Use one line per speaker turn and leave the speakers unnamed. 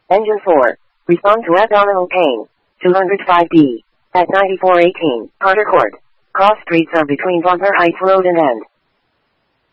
Engine 4. Respond to abdominal pain. 205D. At 9418. Carter Court. Cross streets are between Bunker Heights Road and End.